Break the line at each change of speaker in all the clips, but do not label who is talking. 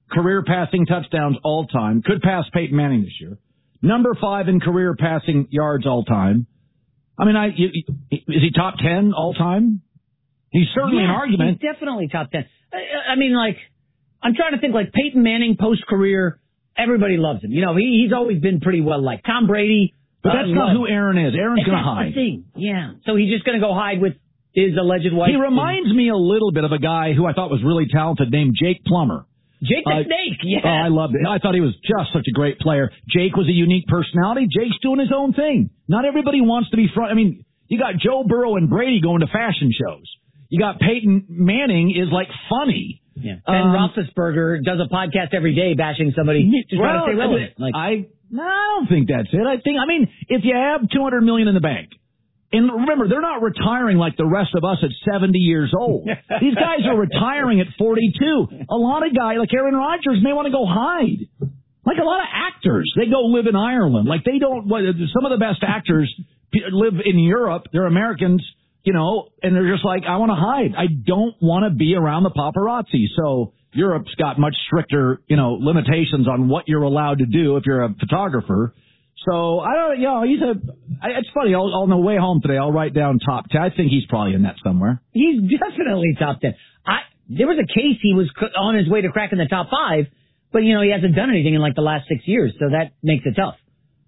career passing touchdowns all time. Could pass Peyton Manning this year. Number 5 in career passing yards all time. I mean, is he top 10 all time? He's certainly an argument.
He's definitely top 10. I mean, like, I'm trying to think, like, Peyton Manning post-career, everybody loves him. You know, he's always been pretty well liked. Tom Brady.
But that's not who Aaron is. Aaron's going to hide.
That's the thing. Yeah. So he's just going to go hide with his alleged wife.
He reminds me a little bit of a guy who I thought was really talented named Jake Plummer.
Jake the Snake, yeah.
Oh, I loved it. I thought he was just such a great player. Jake was a unique personality. Jake's doing his own thing. Not everybody wants to be front. I mean, you got Joe Burrow and Brady going to fashion shows. You got Peyton Manning is like funny.
Yeah. Ben Roethlisberger does a podcast every day bashing somebody just trying to stay relevant.
I don't think that's it. I mean, if you have $200 million in the bank, and remember, they're not retiring like the rest of us at 70 years old. These guys are retiring at 42. A lot of guys, like Aaron Rodgers, may want to go hide. Like a lot of actors, they go live in Ireland. Like they don't, some of the best actors live in Europe. They're Americans, you know, and they're just like, I want to hide. I don't want to be around the paparazzi. So Europe's got much stricter, you know, limitations on what you're allowed to do if you're a photographer. So, I don't, you know, it's funny, on the way home today, I'll write down top 10. I think he's probably in that somewhere.
He's definitely top 10. There was a case he was on his way to cracking the top 5, but, you know, he hasn't done anything in like the last 6 years, so that makes it tough.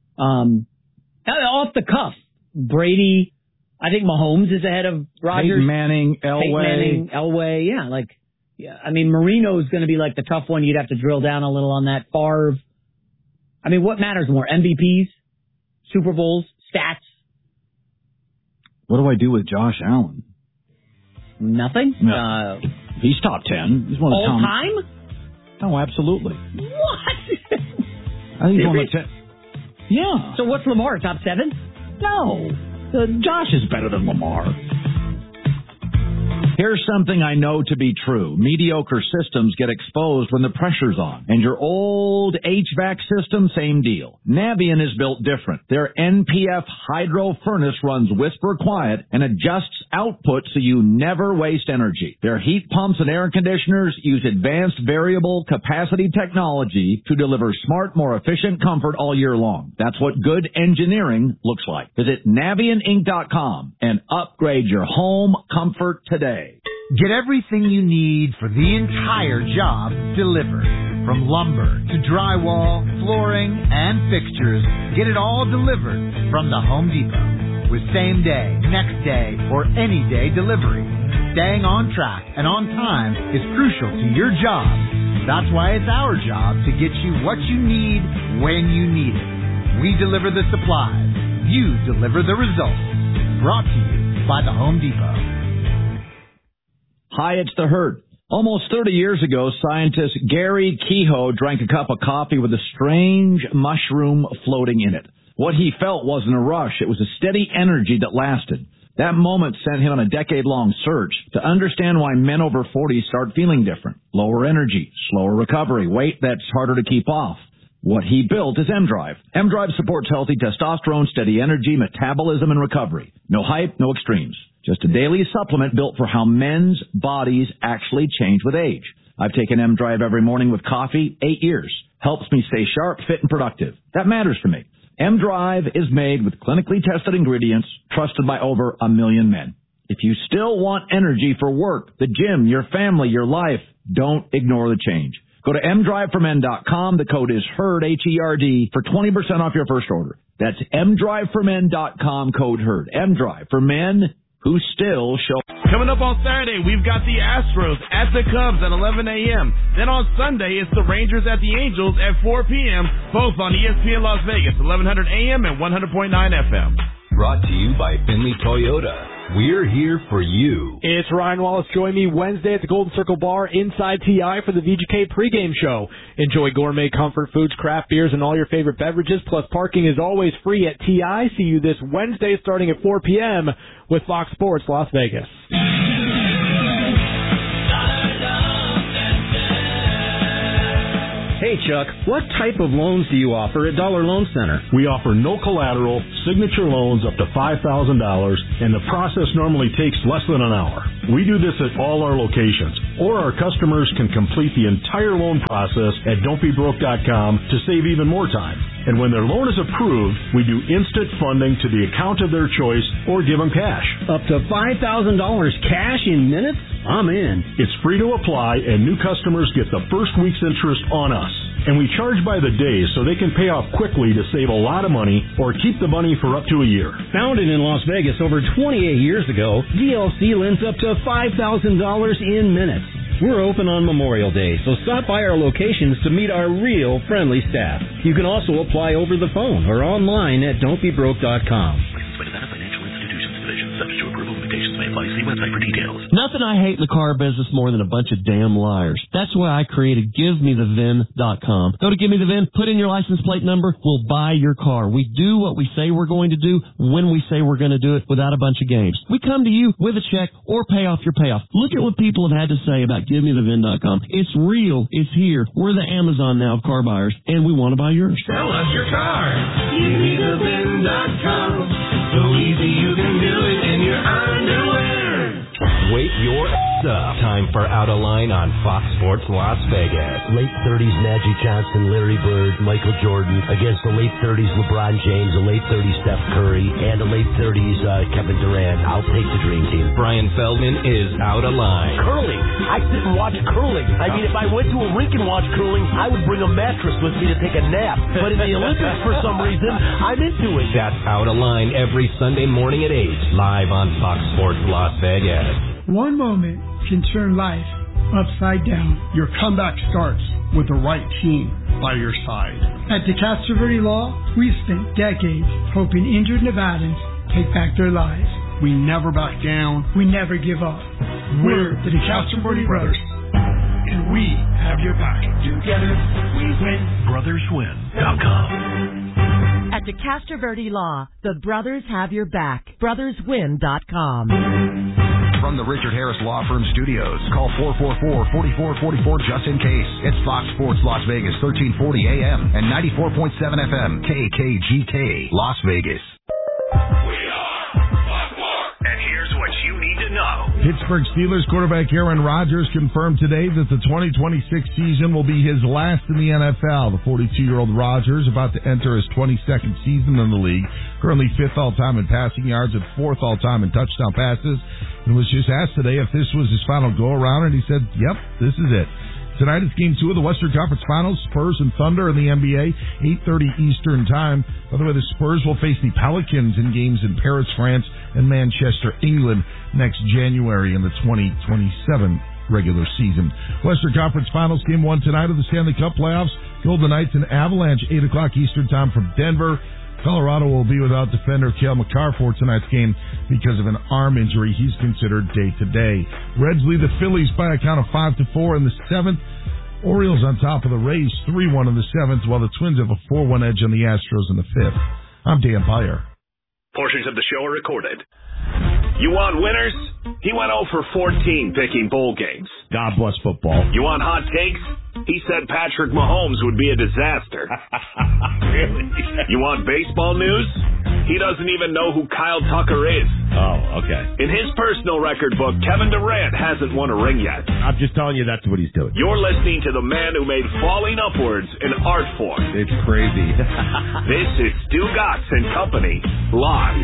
Off the cuff, Brady, I think Mahomes is ahead of Rodgers.
Peyton Manning,
Elway, yeah. I mean, Marino's going to be like the tough one. You'd have to drill down a little on that. Favre. I mean, what matters more? MVPs, Super Bowls, stats?
What do I do with Josh Allen?
Nothing?
No. He's top 10. He's one of the
all time?
Oh, absolutely.
What?
I think he's one of the 10. Yeah.
So what's Lamar, top 7?
No. Josh is better than Lamar. Here's something I know to be true. Mediocre systems get exposed when the pressure's on. And your old HVAC system, same deal. Navien is built different. Their NPF hydro furnace runs whisper quiet and adjusts output so you never waste energy. Their heat pumps and air conditioners use advanced variable capacity technology to deliver smart, more efficient comfort all year long. That's what good engineering looks like. Visit NavienInc.com and upgrade your home comfort today.
Get everything you need for the entire job delivered. From lumber to drywall, flooring, and fixtures, get it all delivered from the Home Depot. With same day, next day, or any day delivery. Staying on track and on time is crucial to your job. That's why it's our job to get you what you need when you need it. We deliver the supplies. You deliver the results. Brought to you by the Home Depot.
Hi, it's the Herd. Almost 30 years ago, scientist Gary Kehoe drank a cup of coffee with a strange mushroom floating in it. What he felt wasn't a rush. It was a steady energy that lasted. That moment sent him on a decade-long search to understand why men over 40 start feeling different. Lower energy, slower recovery, weight that's harder to keep off. What he built is M-Drive. M-Drive supports healthy testosterone, steady energy, metabolism, and recovery. No hype, no extremes. Just a daily supplement built for how men's bodies actually change with age. I've taken M-Drive every morning with coffee, 8 years. Helps me stay sharp, fit, and productive. That matters to me. M-Drive is made with clinically tested ingredients trusted by over 1 million men. If you still want energy for work, the gym, your family, your life, don't ignore the change. Go to mdriveformen.com. The code is HERD, H-E-R-D, for 20% off your first order. That's mdriveformen.com, code HERD. M-Drive for men who still show.
Coming up on Saturday, we've got the Astros at the Cubs at 11 a.m. Then on Sunday, it's the Rangers at the Angels at 4 p.m., both on ESPN Las Vegas, 1100 a.m. and 100.9 FM.
Brought to you by Finley Toyota. We're here for you.
It's Ryan Wallace. Join me Wednesday at the Golden Circle Bar inside TI for the VGK pregame show. Enjoy gourmet comfort foods, craft beers, and all your favorite beverages. Plus, parking is always free at TI. See you this Wednesday starting at 4 p.m. with Fox Sports Las Vegas.
Hey, Chuck, what type of loans do you offer at Dollar Loan Center?
We offer no collateral, signature loans up to $5,000, and the process normally takes less than an hour. We do this at all our locations. or our customers can complete the entire loan process at don'tbebroke.com to save even more time. And when their loan is approved, we do instant funding to the account of their choice or give them cash.
Up to $5,000 cash in minutes? I'm in.
It's free to apply, and new customers get the first week's interest on us. And we charge by the day so they can pay off quickly to save a lot of money or keep the money for up to a year.
Founded in Las Vegas over 28 years ago, DLC lends up to $5,000 in minutes. We're open on Memorial Day, so stop by our locations to meet our real friendly staff. You can also apply over the phone or online at don'tbebroke.com.
Subject to approval, limitations may apply. See website for details.
Nothing I hate in the car business more than a bunch of damn liars. That's why I created GiveMeTheVIN.com. Go to Give Me the VIN, put in your license plate number, we'll buy your car. We do what we say we're going to do when we say we're going to do it without a bunch of games. We come to you with a check or pay off your payoff. Look at what people have had to say about GiveMeTheVIN.com. It's real. It's here. We're the Amazon now of car buyers, and we want to buy yours.
Sell us your car. GiveMeTheVIN.com. So easy you can do it in your underwear.
Wake your up. Time for Out of Line on Fox Sports Las Vegas.
Late 30s Magic Johnson, Larry Bird, Michael Jordan against the late 30s LeBron James, the late 30s Steph Curry, and the late 30s Kevin Durant. I'll take the dream team.
Brian Feldman is Out of Line.
Curling. I sit and watch curling. I mean, if I went to a rink and watched curling, I would bring a mattress with me to take a nap. But in the Olympics, for some reason, I'm into it.
That's Out of Line every Sunday morning at 8, live on Fox Sports Las Vegas.
One moment can turn life upside down.
Your comeback starts with the right team by your side.
At the Castroverde Law, we've spent decades helping injured Nevadans take back their lives.
We never back down.
We never give up. We're the Castroverde Brothers, and we have your back.
Together, we win.
BrothersWin.com. At the Castroverde Law, the brothers have your back. BrothersWin.com.
From the Richard Harris Law Firm Studios, call 444-4444 just in case. It's Fox Sports Las Vegas, 1340 AM and 94.7 FM, KKGK, Las Vegas.
And here's what you need to know.
Pittsburgh Steelers quarterback Aaron Rodgers confirmed today that the 2026 season will be his last in the NFL. The 42-year-old Rodgers, about to enter his 22nd season in the league, currently 5th all-time in passing yards and 4th all-time in touchdown passes, and was just asked today if this was his final go-around, and he said, yep, this is it. Tonight it's Game 2 of the Western Conference Finals, Spurs and Thunder in the NBA, 8:30 Eastern Time. By the way, the Spurs will face the Pelicans in games in Paris, France, and Manchester, England next January in the 2027 regular season. Western Conference Finals, Game 1 tonight of the Stanley Cup playoffs. Golden Knights and Avalanche, 8 o'clock Eastern Time from Denver. Colorado will be without defender Cale Makar for tonight's game because of an arm injury. He's considered day-to-day. Reds lead the Phillies by a count of 5-4 in the 7th. Orioles on top of the Rays, 3-1 in the 7th, while the Twins have a 4-1 edge on the Astros in the 5th. I'm Dan Beyer.
Portions of the show are recorded. You want winners? He went 0 for 14 picking bowl games.
God bless football.
You want hot takes? He said Patrick Mahomes would be a disaster. Really? You want baseball news? He doesn't even know who Kyle Tucker is.
Oh, okay.
In his personal record book, Kevin Durant hasn't won a ring yet.
I'm just telling you that's what he's doing.
You're listening to the man who made falling upwards an art form.
It's crazy.
This is Stu Gatz and Company, live.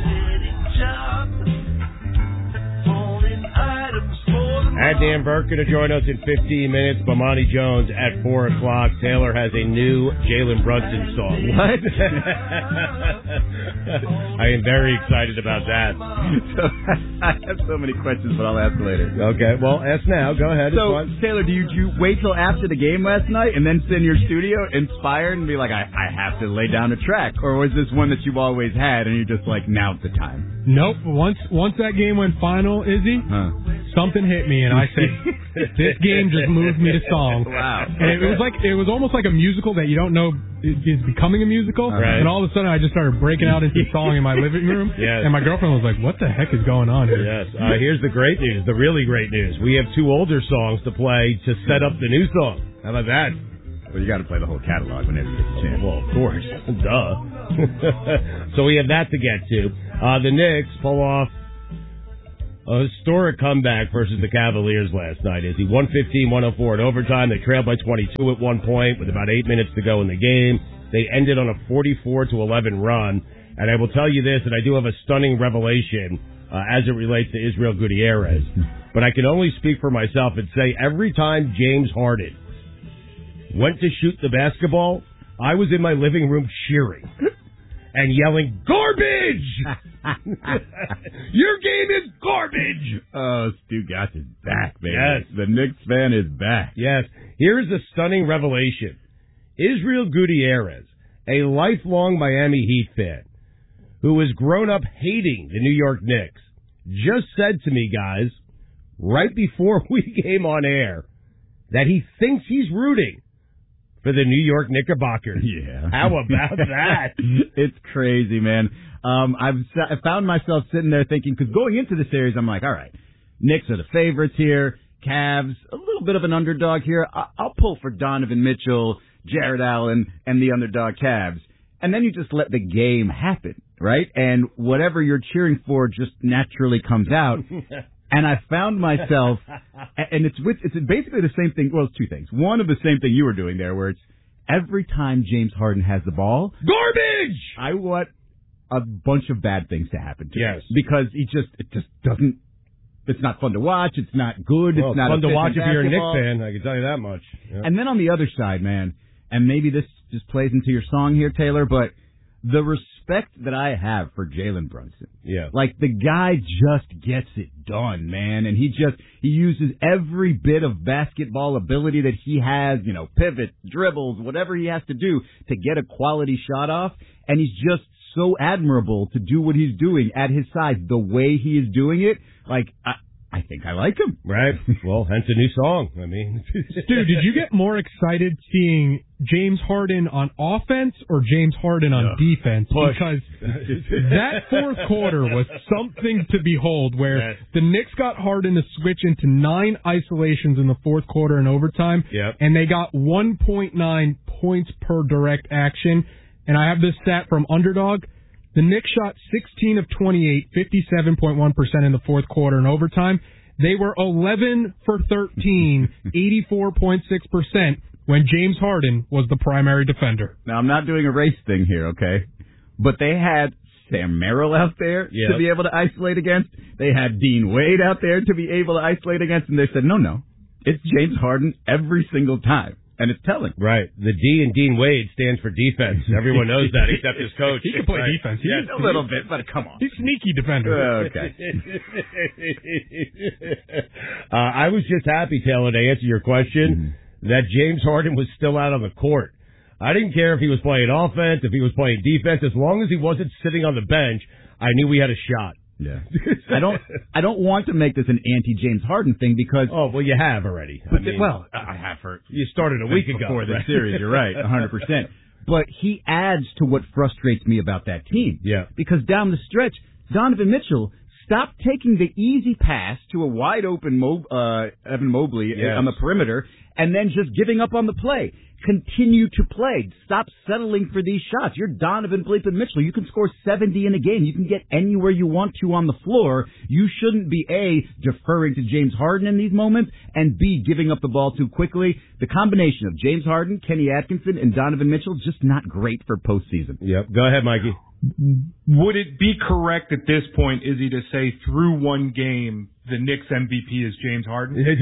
At Dan Burke to join us in 15 minutes. Bomani Jones at 4 o'clock. Taylor has a new Jalen Brunson song.
What?
I am very excited about that.
I have so many questions, but I'll ask later.
Okay, well, ask now. Go ahead.
So, Taylor, do you wait till after the game last night and then sit in your studio inspired and be like, I have to lay down a track? Or was this one that you've always had and you're just like, now's the time?
Nope. Once that game went final, Izzy, something hit me, and I said, this game just moved me to song.
Wow.
And it was almost like a musical that you don't know is becoming a musical.
Right.
And all of a sudden, I just started breaking out into song in my living room.
Yes.
And my girlfriend was like, what the heck is going on here?
Yes. Here's the great news, the really great news. We have 2 older songs to play to set up the new song. How about that?
Well, you got to play the whole catalog whenever you get the chance.
Well, of course. Duh. So we have that to get to. The Knicks pull off A historic comeback versus the Cavaliers last night. Is he 115-104 in overtime? They trailed by 22 at one point with about 8 minutes to go in the game. They ended on a 44-11 run. And I will tell you this, and I do have a stunning revelation as it relates to Israel Gutierrez. But I can only speak for myself and say every time James Harden went to shoot the basketball, I was in my living room cheering and yelling, "Garbage! Your game is garbage!"
Oh, Stu Gatz is back, baby.
Yes.
The Knicks fan is back.
Yes. Here's a stunning revelation. Israel Gutierrez, a lifelong Miami Heat fan, who has grown up hating the New York Knicks, just said to me, guys, right before we came on air, that he thinks he's rooting for the New York Knickerbockers.
Yeah.
How about that?
It's crazy, man. I found myself sitting there thinking, because going into the series, I'm like, all right, Knicks are the favorites here. Cavs, a little bit of an underdog here. I'll pull for Donovan Mitchell, Jared Allen, and the underdog Cavs. And then you just let the game happen, right? And whatever you're cheering for just naturally comes out. And I found myself, and it's basically the same thing. Well, it's two things. One of the same thing you were doing there, where it's every time James Harden has the ball,
garbage!
I want a bunch of bad things to happen to him.
Yes.
Because it just doesn't, it's not fun to watch. It's not good.
Well,
it's not
fun to watch if you're a
basketball.
Knicks fan. I can tell you that much. Yeah.
And then on the other side, man, and maybe this just plays into your song here, Taylor, but the respect that I have for Jalen Brunson.
Yeah.
Like, the guy just gets it done, man. And he uses every bit of basketball ability that he has, pivot, dribbles, whatever he has to do to get a quality shot off. And he's just so admirable to do what he's doing at his size, the way he is doing it. Like, I think I like him.
Right. Well, hence a new song. I mean,
Stu, did you get more excited seeing James Harden on offense or James Harden on defense?
Push.
Because that fourth quarter was something to behold, where the Knicks got Harden to switch into 9 isolations in the fourth quarter in overtime, and they got 1.9 points per direct action. And I have this stat from Underdog. The Knicks shot 16 of 28, 57.1% in the fourth quarter in overtime. They were 11 for 13, 84.6% when James Harden was the primary defender.
Now, I'm not doing a race thing here, okay? But they had Sam Merrill out there to be able to isolate against. They had Dean Wade out there to be able to isolate against. And they said, no, it's James Harden every single time. And it's telling.
Right. The D in Dean Wade stands for defense. Everyone knows that except his coach.
He can play defense.
He's a little bit, but come on.
He's a sneaky defender.
Okay.
I was just happy, Taylor, to answer your question, that James Harden was still out on the court. I didn't care if he was playing offense, if he was playing defense. As long as he wasn't sitting on the bench, I knew we had a shot.
Yeah. I don't want to make this an anti-James Harden thing because...
Oh, well, you have already.
I have for...
You started a week ago.
Before the series, you're right, 100%. But he adds to what frustrates me about that team.
Yeah.
Because down the stretch, Donovan Mitchell stopped taking the easy pass to a wide-open Evan Mobley on the perimeter and then just giving up on the play. Continue to play. Stop settling for these shots. You're Donovan Bleepin Mitchell. You can score 70 in a game. You can get anywhere you want to on the floor. You shouldn't be, A, deferring to James Harden in these moments, and B, giving up the ball too quickly. The combination of James Harden, Kenny Atkinson, and Donovan Mitchell, just not great for postseason.
Yep. Go ahead, Mikey.
Would it be correct at this point, Izzy, to say through one game the Knicks MVP is James Harden?
It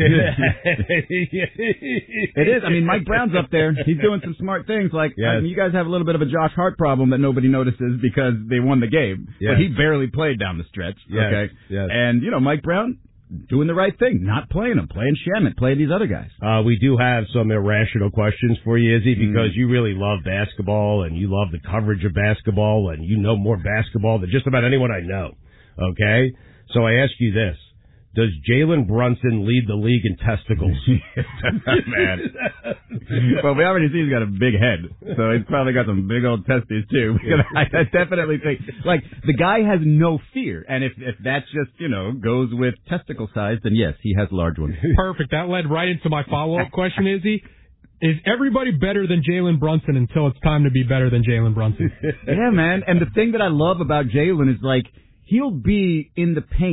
is. I mean, Mike Brown's up there. He's doing some smart things. Like, I mean, you guys have a little bit of a Josh Hart problem that nobody notices because they won the game.
Yes.
But he barely played down the stretch.
Yes.
Okay.
Yes.
And, Mike Brown doing the right thing, not playing him, playing Shamet, playing these other guys.
We do have some irrational questions for you, Izzy, because you really love basketball and you love the coverage of basketball and you know more basketball than just about anyone I know. Okay? So I ask you this. Does Jalen Brunson lead the league in testicles?
Man. Well, we already see he's got a big head, so he's probably got some big old testes, too. I definitely think, the guy has no fear, and if that's just, goes with testicle size, then yes, he has large ones.
Perfect. That led right into my follow-up question, Izzy. Is everybody better than Jalen Brunson until it's time to be better than Jalen Brunson?
Yeah, man, and the thing that I love about Jalen is, he'll be in the paint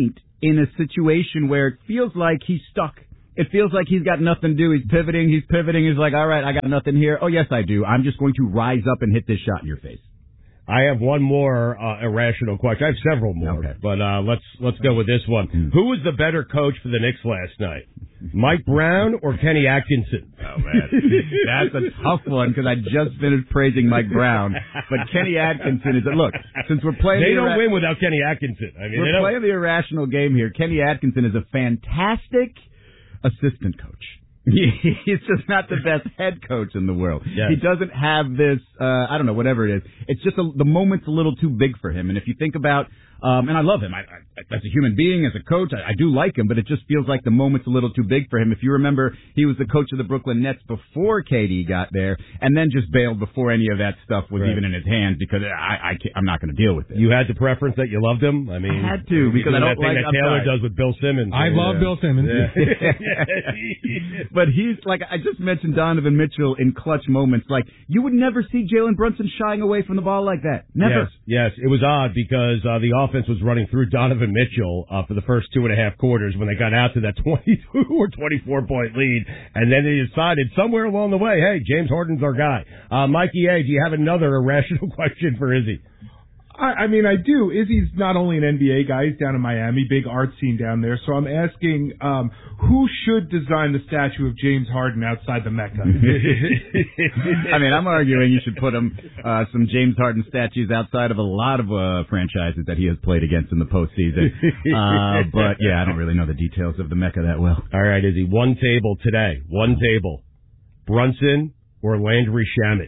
in a situation where it feels like he's stuck. It feels like he's got nothing to do. He's pivoting. He's like, all right, I got nothing here. Oh, yes, I do. I'm just going to rise up and hit this shot in your face.
I have one more irrational question. I have several more, but let's go with this one. Who was the better coach for the Knicks last night? Mike Brown or Kenny Atkinson?
Oh, man. That's a tough one because I just finished praising Mike Brown. But Kenny Atkinson is look, since we're playing
they don't win without Kenny Atkinson. I mean,
we're playing the irrational game here. Kenny Atkinson is a fantastic assistant coach. He's just not the best head coach in the world. Yes. He doesn't have this, I don't know, whatever it is. It's just the moment's a little too big for him. And if you think about, and I love him. As a human being, as a coach, I do like him, but it just feels like the moment's a little too big for him. If you remember, he was the coach of the Brooklyn Nets before KD got there, and then just bailed before any of that stuff was even in his hands because I'm not going to deal with it.
You had the preference that you loved him? I mean,
I had to because I don't like
that Taylor does with Bill Simmons.
I love Bill Simmons.
Yeah.
But he's like, I just mentioned Donovan Mitchell in clutch moments. Like, you would never see Jalen Brunson shying away from the ball like that. Never.
Yes. It was odd because the offense was running through Donovan Mitchell for the first 2.5 quarters when they got out to that 22 or 24-point lead. And then they decided somewhere along the way, hey, James Harden's our guy. Mikey A., do you have another irrational question for Izzy?
I mean, I do. Izzy's not only an NBA guy, he's down in Miami, big art scene down there. So I'm asking, who should design the statue of James Harden outside the Mecca?
I mean, I'm arguing you should put some James Harden statues outside of a lot of franchises that he has played against in the postseason. But yeah, I don't really know the details of the Mecca that well.
All right, Izzy, one table today. One table. Brunson or Landry Shamet?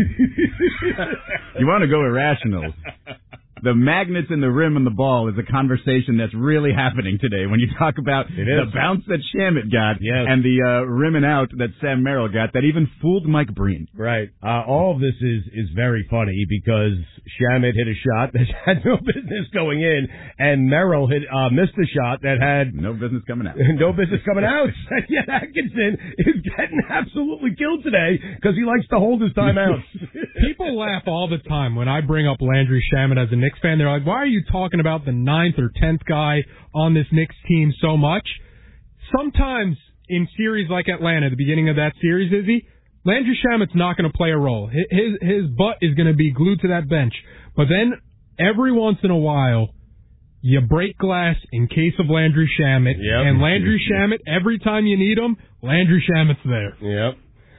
You want to go irrational. The magnets in the rim and the ball is a conversation that's really happening today when you talk about the bounce that Shamet got and the rimming out that Sam Merrill got that even fooled Mike Breen.
Right. All of this is very funny because Shamet hit a shot that had no business going in and Merrill missed a shot that had
no business coming out.
No business coming out. And yet Atkinson is getting absolutely killed today because he likes to hold his timeouts.
People laugh all the time when I bring up Landry Shamet as a Knicks fan. They're like, why are you talking about the 9th or 10th guy on this Knicks team so much? Sometimes in series like Atlanta, the beginning of that series, Izzy, Landry Shamet's not going to play a role. His butt is going to be glued to that bench. But then every once in a while, you break glass in case of Landry Shamet.
Yep.
And Landry Shamet, every time you need him, Landry Shamet's there.
Yep.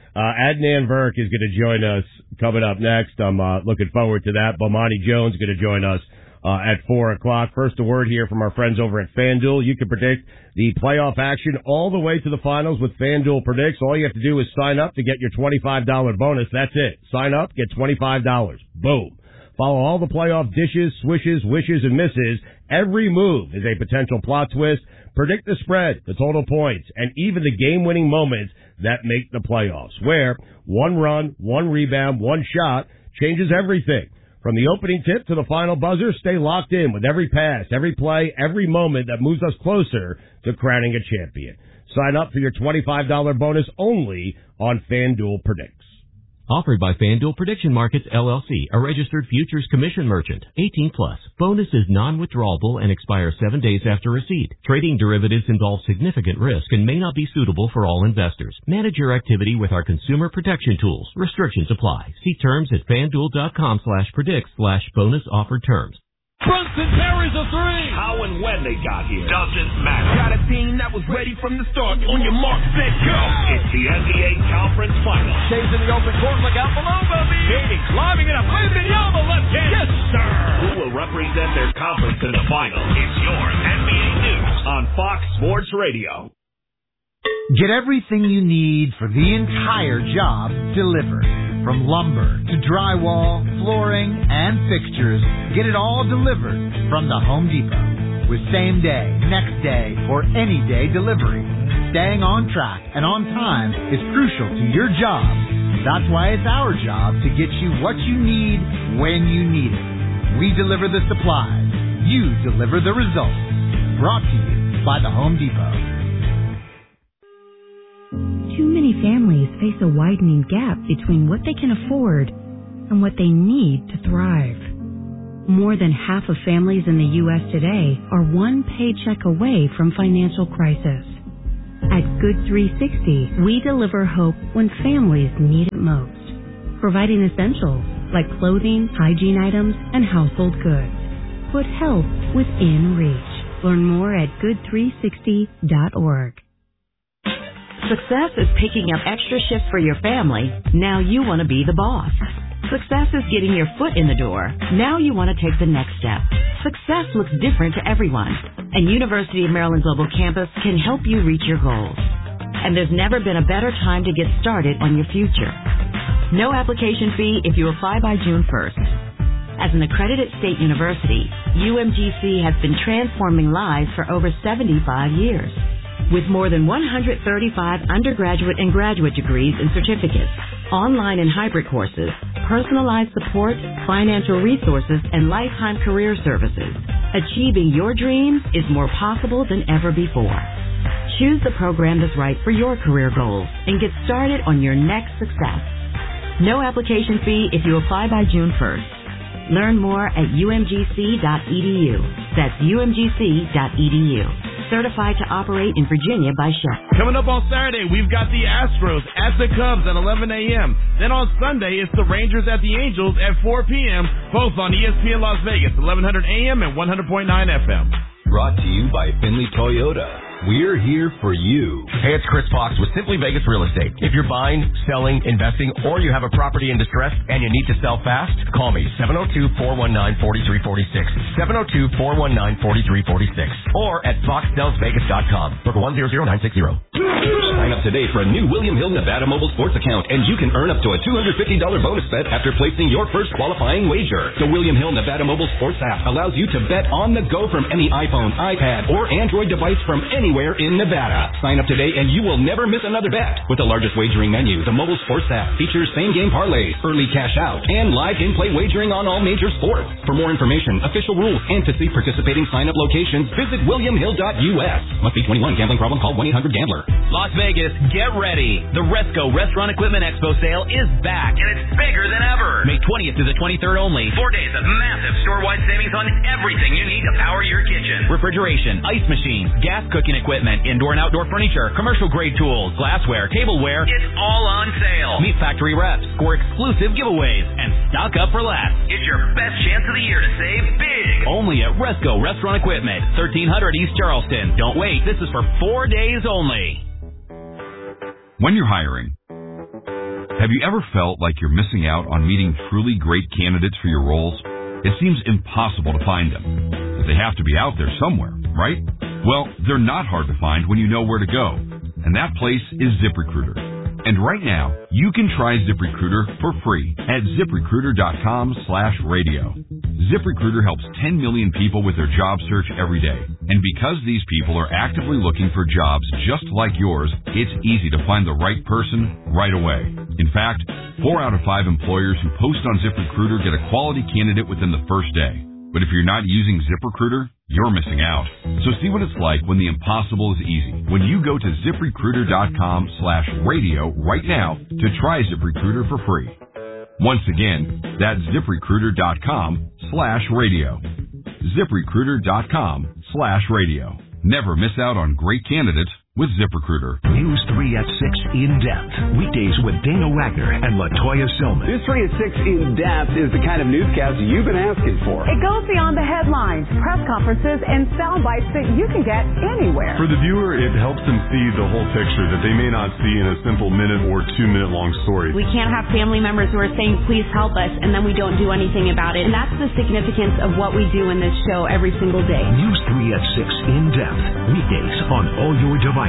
Adnan Virk is going to join us coming up next. I'm looking forward to that. Bomani Jones is going to join us at 4 o'clock. First, a word here from our friends over at FanDuel. You can predict the playoff action all the way to the finals with FanDuel Predicts. All you have to do is sign up to get your $25 bonus. That's it. Sign up, get $25. Boom. Follow all the playoff dishes, swishes, wishes, and misses. Every move is a potential plot twist. Predict the spread, the total points, and even the game-winning moments that make the playoffs, where one run, one rebound, one shot changes everything. From the opening tip to the final buzzer, stay locked in with every pass, every play, every moment that moves us closer to crowning a champion. Sign up for your $25 bonus only on FanDuel Predicts.
Offered by FanDuel Prediction Markets, LLC, a registered futures commission merchant. 18+. Bonus is non-withdrawable and expires 7 days after receipt. Trading derivatives involves significant risk and may not be suitable for all investors. Manage your activity with our consumer protection tools. Restrictions apply. See terms at FanDuel.com/predicts/bonus offered terms.
Brunson parries a three.
How and when they got here doesn't matter.
Got a team that was ready from the start. On your mark, set, go.
It's the NBA Conference Finals.
Chasing the open court, look out below, baby.
Phoenix
climbing it up. Wembanyama left hand.
Yes, sir. Who will represent their conference in the finals? It's your NBA News on Fox Sports Radio.
Get everything you need for the entire job delivered. From lumber to drywall, flooring, and fixtures, get it all delivered from the Home Depot. With same day, next day, or any day delivery. Staying on track and on time is crucial to your job. That's why it's our job to get you what you need when you need it. We deliver the supplies. You deliver the results. Brought to you by the Home Depot.
Too many families face a widening gap between what they can afford and what they need to thrive. More than half of families in the U.S. today are one paycheck away from financial crisis. At Good 360, we deliver hope when families need it most, providing essentials like clothing, hygiene items, and household goods. Put health within reach. Learn more at good360.org.
Success is picking up extra shifts for your family. Now you want to be the boss. Success is getting your foot in the door. Now you want to take the next step. Success looks different to everyone, and University of Maryland Global Campus can help you reach your goals. And there's never been a better time to get started on your future. No application fee if you apply by June 1st. As an accredited state university, UMGC has been transforming lives for over 75 years. With more than 135 undergraduate and graduate degrees and certificates, online and hybrid courses, personalized support, financial resources, and lifetime career services, achieving your dreams is more possible than ever before. Choose the program that's right for your career goals and get started on your next success. No application fee if you apply by June 1st. Learn more at umgc.edu. That's umgc.edu. Certified to operate in Virginia by Shep.
Coming up on Saturday, we've got the Astros at the Cubs at 11 a.m. Then on Sunday, it's the Rangers at the Angels at 4 p.m., both on ESPN Las Vegas, 1100 a.m. and 100.9 FM.
Brought to you by Finley Toyota. We're here for you.
Hey, it's Chris Fox with Simply Vegas Real Estate. If you're buying, selling, investing, or you have a property in distress and you need to sell fast, call me, 702-419-4346, 702-419-4346, or at foxsellsvegas.com. Book 100960.
Sign up today for a new William Hill Nevada mobile sports account, and you can earn up to a $250 bonus bet after placing your first qualifying wager. The William Hill Nevada mobile sports app allows you to bet on the go from any iPhone, iPad, or Android device from anywhere in Nevada. Sign up today and you will never miss another bet. With the largest wagering menu, the mobile sports app features same-game parlays, early cash out, and live in-play wagering on all major sports. For more information, official rules, and to see participating sign-up locations, visit williamhill.us. Must be 21. Gambling problem? Call 1-800-GAMBLER.
Las Vegas, get ready. The Resco Restaurant Equipment Expo sale is back, and it's bigger than ever. May 20th to the 23rd only. 4 days of massive store-wide savings on everything you need to power your kitchen. Refrigeration, ice machines, gas cooking equipment, indoor and outdoor furniture, commercial grade tools, glassware, tableware. It's all on sale. Meet factory reps, score exclusive giveaways, and stock up for less. It's your best chance of the year to save big. Only at Resco Restaurant Equipment, 1300 East Charleston. Don't wait. This is for 4 days only.
When you're hiring, have you ever felt like you're missing out on meeting truly great candidates for your roles? It seems impossible to find them. But they have to be out there somewhere, right? Well, they're not hard to find when you know where to go. And that place is ZipRecruiter. And right now, you can try ZipRecruiter for free at ZipRecruiter.com/radio. ZipRecruiter helps 10 million people with their job search every day. And because these people are actively looking for jobs just like yours, it's easy to find the right person right away. In fact, 4 out of 5 employers who post on ZipRecruiter get a quality candidate within the first day. But if you're not using ZipRecruiter, you're missing out. So see what it's like when the impossible is easy. When you go to ZipRecruiter.com/radio right now to try ZipRecruiter for free. Once again, that's ZipRecruiter.com/radio. ZipRecruiter.com/radio. Never miss out on great candidates with ZipRecruiter.
News 3 at 6 In-Depth. Weekdays with Dana Wagner and LaToya Silman.
News 3 at 6 In-Depth is the kind of newscast you've been asking for.
It goes beyond the headlines, press conferences, and sound bites that you can get anywhere.
For the viewer, it helps them see the whole picture that they may not see in a simple minute or 2 minute long story.
We can't have family members who are saying, please help us, and then we don't do anything about it. And that's the significance of what we do in this show every single day.
News 3 at 6 In-Depth. Weekdays on all your devices.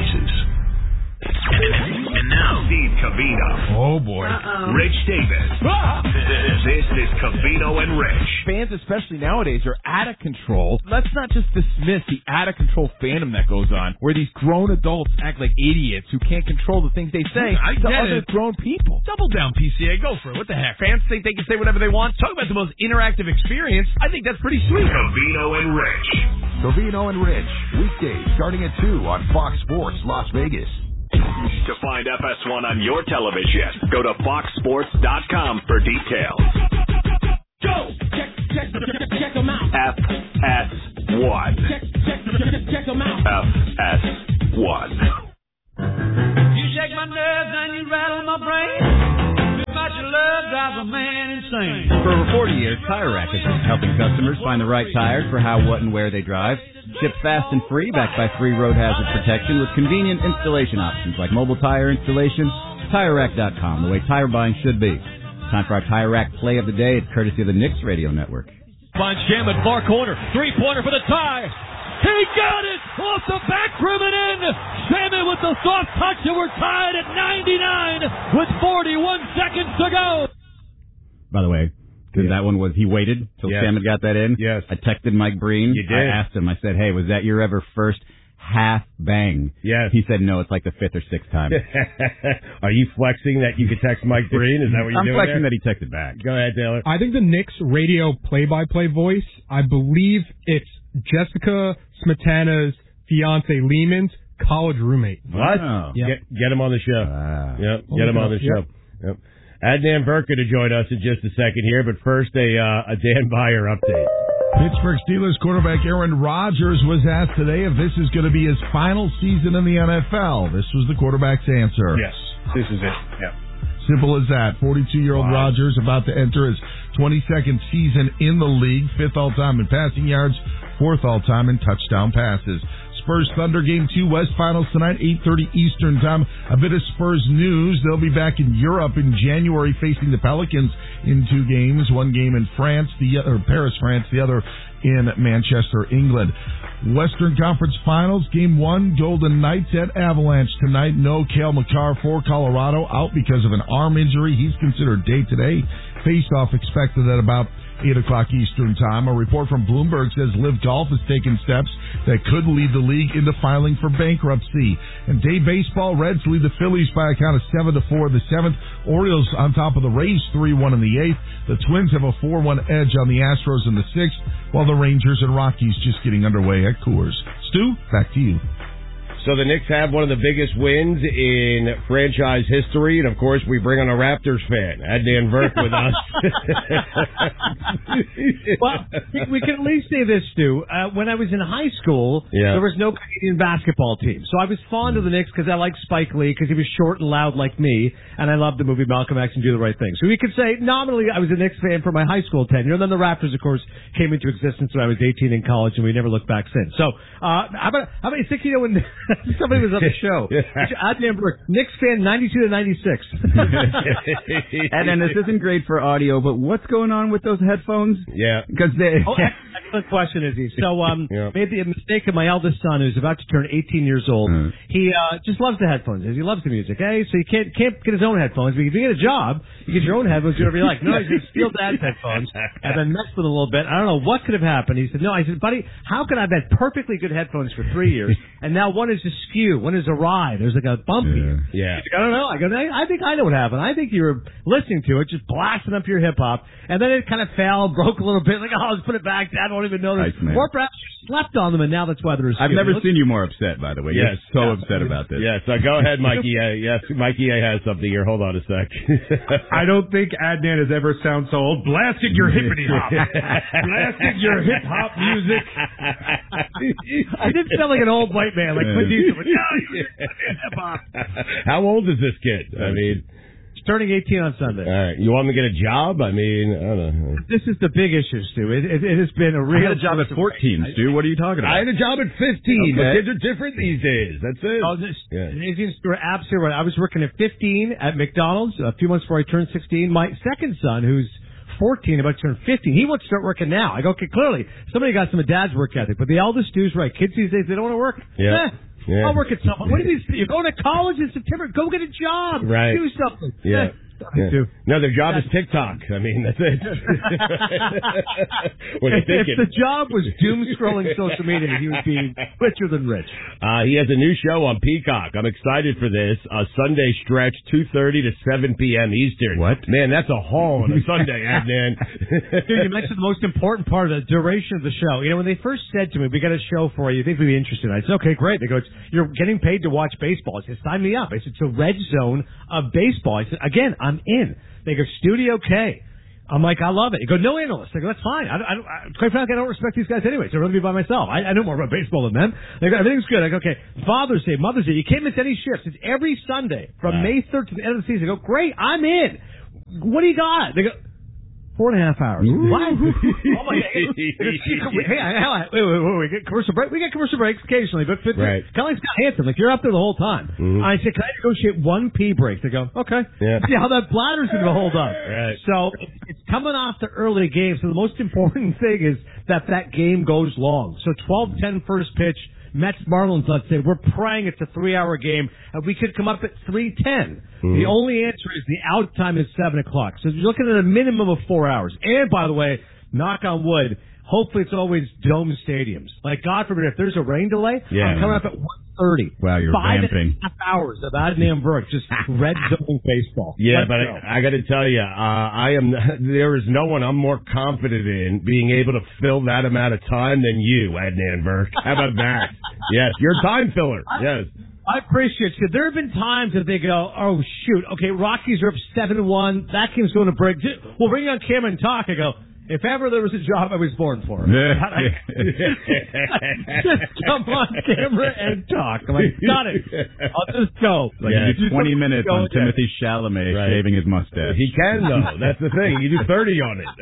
And now, Steve Covino.
Oh, boy.
Rich Davis. This is Covino and Rich.
Fans, especially nowadays, are out of control. Let's not just dismiss the out-of-control fandom that goes on, where these grown adults act like idiots who can't control the things they say to other grown people.
Double down, PCA. Go for it. What the heck? Fans think they can say whatever they want. Talk about the most interactive experience. I think that's pretty sweet.
Covino and Rich.
Covino and Rich. Weekdays starting at 2 on Fox Sports Las Vegas.
To find FS1 on your television, go to foxsports.com for details.
Go! Check. Check them out.
FS1.
Check them out.
FS1.
You shake my nerves and you rattle my brain. Too much love drives a man insane.
For over 40 years, Tire Rack has been helping customers find the right tires for how, what, and where they drive. Shipped fast and free, backed by free road hazard protection with convenient installation options like mobile tire installation. TireRack.com, the way tire buying should be. Time for our Tire Rack play of the day. It's courtesy of the Knicks Radio Network.
Finds Shaman, far corner, three-pointer for the tie. He got it off the back rim and in. Shaman with the soft touch, and we're tied at 99 with 41 seconds to go.
By the way, because that one was, he waited till Shaman got that in.
Yes.
I texted Mike Breen.
You did.
I asked him, I said, hey, was that your ever first half bang?
Yes.
He said, no, it's like the fifth or sixth time.
Are you flexing that you could text Mike Breen? Is that what you're doing?
I'm flexing
there?
that he texted back.
Go ahead, Taylor.
I think the Knicks radio play-by-play voice, I believe it's Jessica Smetana's fiance Lehman's college roommate.
What?
Wow.
Yep. Get him on the show. Yep. Get him on the show. Yep. Adnan Burka to join us in just a second here, but first a Dan Byer update.
Pittsburgh Steelers quarterback Aaron Rodgers was asked today if this is going to be his final season in the NFL. This was the quarterback's answer.
Yes, this is it. Yeah.
Simple as that. 42-year-old Rodgers about to enter his 22nd season in the league, 5th all-time in passing yards, 4th all-time in touchdown passes. Spurs Thunder Game 2 West Finals tonight, 8:30 Eastern Time. A bit of Spurs news. They'll be back in Europe in January facing the Pelicans in 2 games. One game in France, Paris, France, the other in Manchester, England. Western Conference Finals, Game 1, Golden Knights at Avalanche tonight. No Cale Makar for Colorado, out because of an arm injury. He's considered day-to-day. Face-off expected at about 8 o'clock Eastern Time. A report from Bloomberg says Live Golf has taken steps that could lead the league into filing for bankruptcy. And day baseball, Reds lead the Phillies by a count of 7-4 in the 7th. Orioles on top of the Rays 3-1 in the 8th. The Twins have a 4-1 edge on the Astros in the 6th, while the Rangers and Rockies just getting underway at Coors. Stu, back to you.
So the Knicks have one of the biggest wins in franchise history, and of course we bring on a Raptors fan, Adnan Burke, with us.
Well, we can at least say this, Stu. When I was in high school, there was no Canadian basketball team, so I was fond of the Knicks because I liked Spike Lee because he was short and loud like me, and I loved the movie Malcolm X and Do the Right Thing. So we could say nominally I was a Knicks fan for my high school tenure, and then the Raptors, of course, came into existence when I was 18 in college, and we never looked back since. So how about you think when somebody was on the show? Adnan Burke, Knicks fan, 92 to 96.
And then this isn't great for audio, but what's going on with those headphones?
Yeah,
because excellent question, Izzy. So made the mistake of my eldest son, who's about to turn 18 years old. He just loves the headphones. He loves the music. So he can't get his own headphones. But if you get a job, you get your own headphones, do whatever you like. No, he's going to steal Dad's headphones and then mess with them a little bit. I don't know what could have happened. He said, no. I said, buddy, how can I have had perfectly good headphones for 3 years and now one is askew, one is awry? There's like a bump here.
Yeah.
He's like, I don't know. I go, I think I know what happened. I think you were listening to it, just blasting up your hip hop, and then it kind of fell, broke a little bit. Like, let's put it back. Dad won't even know this.
Nice,
or perhaps you slept on them, and now that's why they're askew.
I've never seen you more upset, by the way.
Yes.
You're so upset about this.
Yes. Go ahead, Mikey A. Yes, Mikey A has something here. Hold on a sec.
I don't think Adnan has ever sounded so old. Blasting your hippity hop. Blasting your hip hop music.
I did sound like an old white man, like Clint Eastwood.
How old is this kid? I mean,
he's turning 18 on Sunday.
All right. You want him to get a job? I mean, I don't know.
This is the big issue, Stu. It has been a real...
I had a job at 14, Stu. What are you talking about?
I had a job at 15.
Okay.
But kids are different these days. That's it.
You're absolutely right. I was working at 15 at McDonald's a few months before I turned 16. My second son, who's 14, about to turn 15. He wants to start working now. I go, okay, clearly, somebody got some of Dad's work ethic. But the eldest Stu's right. Kids these days, they don't want to work.
Yeah.
I'll work at something. What do you mean? You're going to college in September. Go get a job.
Right.
Do something.
Yeah. No, their job is TikTok. I mean, that's it.
If the job was doom scrolling social media, he would be richer than rich.
He has a new show on Peacock. I'm excited for this. A Sunday stretch, 2:30 to 7 p.m. Eastern.
What?
Man, that's a haul on a Sunday, Adnan.
Dude, you mentioned the most important part of the duration of the show. You know, when they first said to me, we got a show for you, think we'd be interested? I said, okay, great. They go, you're getting paid to watch baseball. I said, sign me up. I said, it's a red zone of baseball. I said, again, I'm in. They go, Studio K. I'm like, I love it. You go, no analyst. I go, that's fine. Quite frankly, I don't respect these guys anyway, so I'd rather be by myself. I know more about baseball than them. They go, everything's good. I go, okay, Father's Day, Mother's Day, you can't miss any shifts. It's every Sunday from May 3rd to the end of the season. I go, great, I'm in. What do you got? They go, 4.5 hours. What? Oh my God. Wait. Get commercial break. We get commercial breaks occasionally, but kind of like Scott Hansen. Like, you're up there the whole time. I said, can I negotiate one pee break? They go, okay. Yeah. See how that bladder's going to hold up. Right. So it's coming off the early game. So the most important thing is that game goes long. So 12:10 first pitch. Mets Marlins, let's say, we're praying it's a 3-hour game, and we could come up at 3:10. The only answer is the out time is 7 o'clock. So you're looking at a minimum of 4 hours. And, by the way, knock on wood, hopefully it's always dome stadiums. Like, God forbid, if there's a rain delay, I'm coming up at 1:30.
Wow, you're vamping.
5.5 hours of Adnan Burke, just red zone baseball.
Yeah, but I got to tell you, there is no one I'm more confident in being able to fill that amount of time than you, Adnan Burke. How about that? Yes, you're a time filler. Yes.
I appreciate it. There have been times that they go, oh, shoot, okay, Rockies are up 7-1. That game's going to break. We'll bring you on camera and talk. I go, if ever there was a job I was born for, just come on camera and talk. I'm like, got it. I'll just go.
Like, you do 20 minutes on Timothy Chalamet shaving his mustache.
He can, though. That's the thing. You do 30 on it.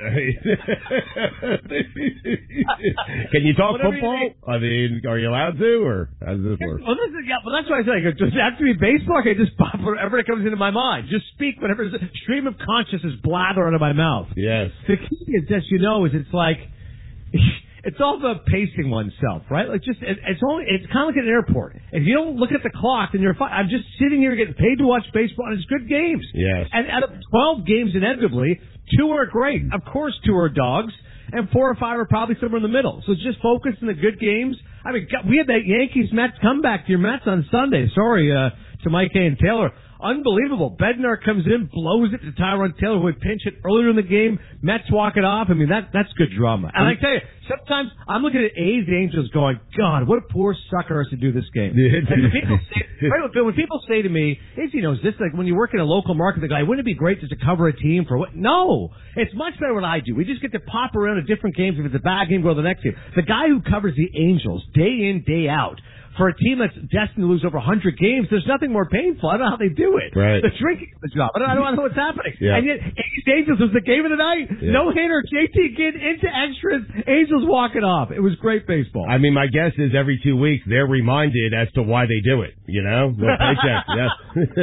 Can you talk football? I mean, are you allowed to, or how does this work?
Well, that's what I say. Does it have to be baseball? Okay, just pop whatever comes into my mind. Just speak whatever stream of consciousness blather out of my mouth.
Yes.
The key is that is it's like it's all about pacing oneself, right? Like it's kind of like an airport. If you don't look at the clock, then you're fine. I'm just sitting here getting paid to watch baseball, and it's good games.
Yes.
And out of 12 games, inevitably, 2 are great. Of course, 2 are dogs, and 4 or 5 are probably somewhere in the middle. So just focus on the good games. I mean, we had that Yankees-Mets comeback to your Mets on Sunday. Sorry to Mike Hay and Taylor. Unbelievable. Bednar comes in, blows it to Tyrone Taylor, who would pinch it earlier in the game. Mets walk it off. I mean, that's good drama. And I tell you, sometimes I'm looking at A's Angels going, God, what a poor sucker has to do this game. When people say to me, Izzy knows this, like when you work in a local market, they go, wouldn't it be great just to cover a team for what? No. It's much better what I do. We just get to pop around to different games. If it's a bad game, go to the next game. The guy who covers the Angels day in, day out, for a team that's destined to lose over 100 games, there's nothing more painful. I don't know how they do it.
Right.
The drinking the job. I don't know what's happening.
Yeah.
And yet, Angels was the game of the night. Yeah. No hitter. JT Kidd into extras. Angels walk it off. It was great baseball.
I mean, my guess is every 2 weeks they're reminded as to why they do it. You know, no paycheck. Yes.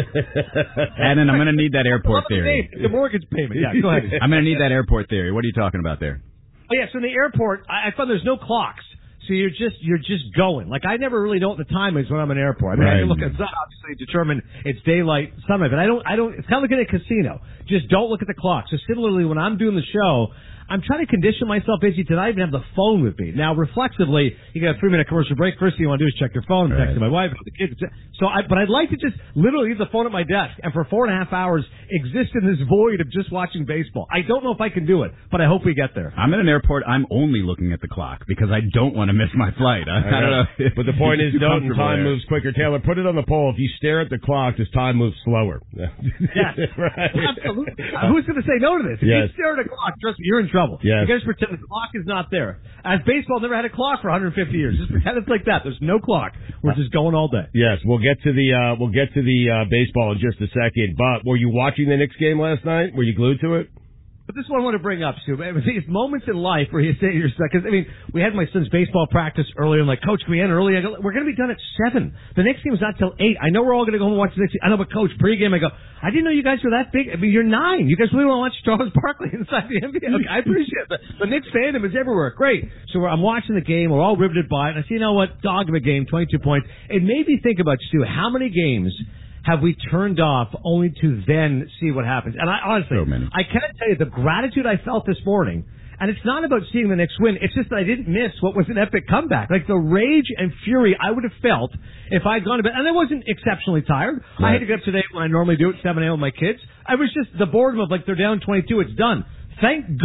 And then I'm going to need that airport theory.
The mortgage payment. Yeah, go ahead.
I'm going to need that airport theory. What are you talking about there?
Oh, yeah. So in the airport, I found there's no clocks. So you're just going. Like, I never really know what the time is when I'm in an airport. I mean, I can look at obviously determine it's daylight, sunlight, but I don't. It's kind of like in a casino. Just don't look at the clock. So similarly, when I'm doing the show, I'm trying to condition myself, Izzy, to not even have the phone with me. Now, reflexively, you got a 3-minute commercial break. First thing you want to do is check your phone, text my wife, the kids. But I'd like to just literally leave the phone at my desk and for 4.5 hours exist in this void of just watching baseball. I don't know if I can do it, but I hope we get there.
I'm in an airport. I'm only looking at the clock because I don't want to miss my flight. I don't know.
But the point is, don't time moves quicker. Taylor, put it on the poll. If you stare at the clock, does time move slower?
Yes. Right. Absolutely. Who's going to say no to this? If you stare at a clock, trust me, you're in trouble.
Yes.
You guys pretend the clock is not there. As baseball never had a clock for 150 years. Just pretend it's like that. There's no clock. We're just going all day.
Yes, we'll get to the baseball in just a second. But were you watching the Knicks game last night? Were you glued to it?
But this is what I want to bring up, Stu. It's moments in life where you say to yourself, because, I mean, we had my son's baseball practice earlier, and like, Coach, can we end early? I go, we're going to be done at 7. The next game's not till 8. I know we're all going to go home and watch the next game. I know, but Coach, pregame, I go, I didn't know you guys were that big. I mean, you're 9. You guys really want to watch Charles Barkley inside the NBA? Okay, I appreciate it. The Knicks fandom is everywhere. Great. So I'm watching the game. We're all riveted by it. And I see, you know what? Dog of a game, 22 points. It made me think about, Stu, how many games have we turned off only to then see what happens? And I honestly, I cannot tell you the gratitude I felt this morning. And it's not about seeing the Knicks win. It's just that I didn't miss what was an epic comeback. Like the rage and fury I would have felt if I'd gone to bed. And I wasn't exceptionally tired. Right. I had to get up today when I normally do at 7 a.m. with my kids. I was just the boredom of like they're down 22. It's done. Thank God.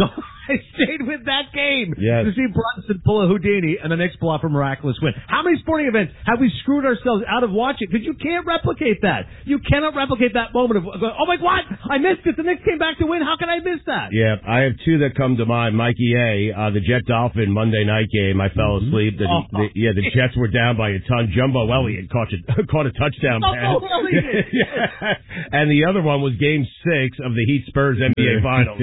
I stayed with that game
Yes.
to see Brunson pull a Houdini and the Knicks pull off a miraculous win. How many sporting events have we screwed ourselves out of watching? Because you can't replicate that. You cannot replicate that moment of, oh my God, I missed it. The Knicks came back to win. How can I miss that?
Yeah, I have two that come to mind. Mikey A, the Jet Dolphin Monday night game. I fell asleep. The Jets were down by a ton. Jumbo Elliott caught a touchdown pass. And the other one was Game 6 of the Heat Spurs NBA Finals.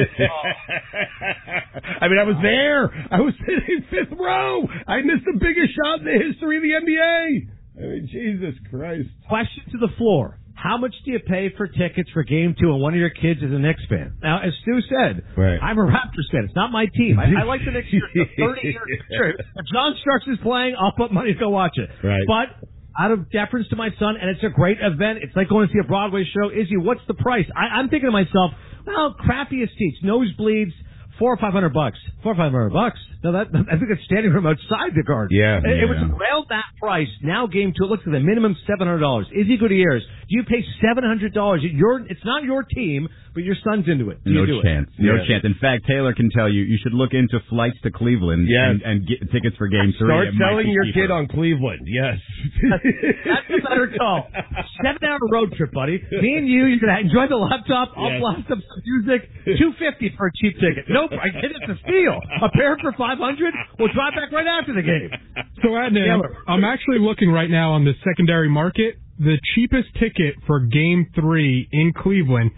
I mean, I was there. I was sitting fifth row. I missed the biggest shot in the history of the NBA. I mean, Jesus Christ.
Question to the floor. How much do you pay for tickets for Game 2 and one of your kids is a Knicks fan? Now, as Stu said, I'm a Raptors fan. It's not my team. I like the Knicks for 30 years. Sure. If John Starks is playing, I'll put money to go watch it.
Right.
But out of deference to my son, and it's a great event. It's like going to see a Broadway show. Izzy, what's the price? I'm thinking to myself, well, crappiest seats, nosebleeds, $400 or $500. $400 or $500. No, I think it's standing room outside the Garden.
Yeah.
It was around that price. Now Game 2, it looks like the minimum $700. Izzy Gutierrez, do you pay $700? It's not your team, but your son's into it.
No chance. No chance. In fact, Taylor can tell you should look into flights to Cleveland and get tickets for Game 3.
Start selling your kid on Cleveland. Yes.
That's a better call. 7-hour road trip, buddy. Me and you're going to enjoy the laptop. I'll blast up some music. $250 for a cheap ticket. Nope, I get it. It's a steal. A pair for $500. We'll drive back right after the game.
So, Adnan, I'm actually looking right now on the secondary market. The cheapest ticket for Game 3 in Cleveland,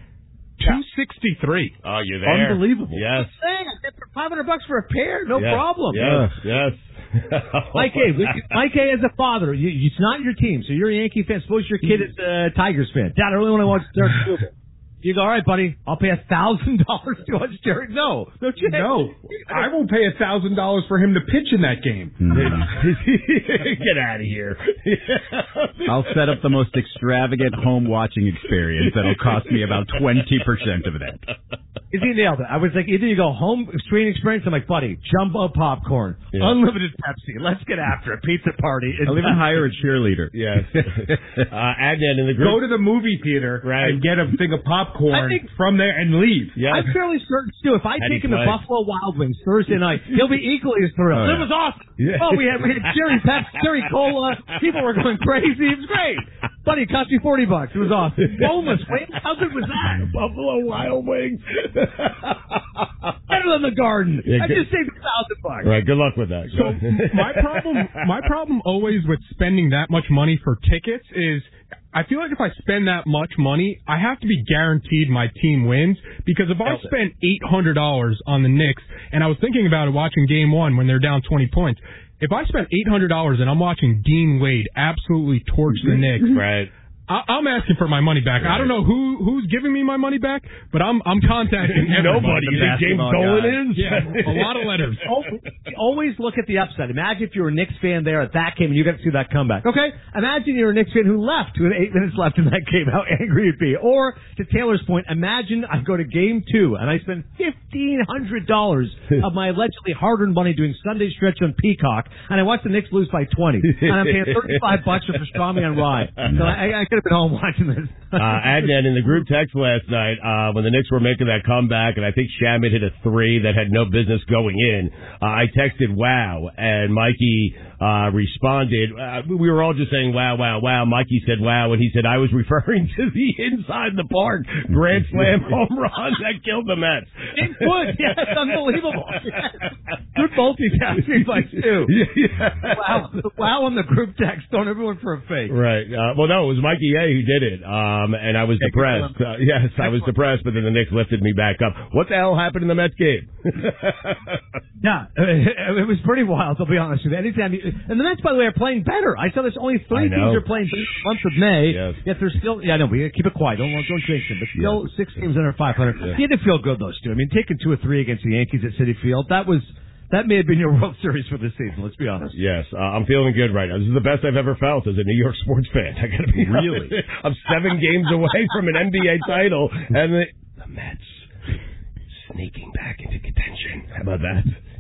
$263.
Oh, you're there.
Unbelievable.
Yes.
$500 for a pair, no problem.
Yes.
Mike A, as a father, it's not your team, so you're a Yankee fan. Suppose your kid is a Tigers fan. Dad, I really want to watch Derek Jeter. You go, all right, buddy, I'll pay $1,000 to watch Derek. No,
I will pay $1,000 for him to pitch in that game.
Get out of here.
I'll set up the most extravagant home watching experience that'll cost me about 20% of that.
He nailed it. I was like, either you go home screening experience, I'm like, buddy, jumbo popcorn, unlimited Pepsi, let's get after it, pizza party.
I'll even hire a cheerleader.
Yes. Adnan in the group.
Go to the movie theater and get a thing of popcorn from there and leave.
Yes.
I'm fairly certain, Stu, if I take him to Buffalo Wild Wings Thursday night, he'll be equally as thrilled. It was awesome. Yeah. Oh, we had cherry Pepsi, cherry cola. People were going crazy. It was great. Buddy, it cost me $40. It was awesome. Boneless wings. How good was that?
Buffalo Wild Wings.
Better than the Garden. I just saved $1,000.
Right. Good luck with that.
So my problem always with spending that much money for tickets is I feel like if I spend that much money, I have to be guaranteed my team wins. Because if I spend $800 on the Knicks, and I was thinking about it watching Game 1 when they're down 20 points, if I spent $800 and I'm watching Dean Wade absolutely torch the Knicks,
right?
I'm asking for my money back. Right. I don't know who's giving me my money back, but I'm contacting
nobody. You think James Dolan is?
Yeah, a lot of letters.
Always look at the upside. Imagine if you were a Knicks fan there at that game and you got to see that comeback. Okay, imagine you're a Knicks fan who left with 8 minutes left in that game. How angry you'd be. Or to Taylor's point, imagine I go to Game 2 and I spend $1,500 of my allegedly hard-earned money doing Sunday stretch on Peacock, and I watch the Knicks lose by 20, and I'm paying $35 for pastrami on rye. So I could have been home watching this.
Adnan, in the group text last night, when the Knicks were making that comeback, and I think Shamet hit a 3 that had no business going in, I texted wow, and Mikey responded. We were all just saying wow, wow, wow. Mikey said wow, and he said I was referring to the inside the park grand slam home run that killed the Mets.
It would, yes, unbelievable. Good multitasking by Stu. Wow on the group text, throwing everyone for a fake.
Right. Well, no, it was Mikey A who did it, and I was depressed. Yes, I was depressed, but then the Knicks lifted me back up. What the hell happened in the Mets game?
Yeah, it was pretty wild, I'll be honest with you. And the Mets, by the way, are playing better. I saw there's only 3 teams are playing for the month of May, yet there's still, we gotta keep it quiet, don't jinx them, but still 6 teams under 500. You had to feel good, though, Stu. I mean, taking 2 or 3 against the Yankees at Citi Field, that may have been your World Series for this season, let's be honest.
Yes, I'm feeling good right now. This is the best I've ever felt as a New York sports fan. I gotta be
really.
I'm 7 games away from an NBA title, and the Mets sneaking back into contention. How about that?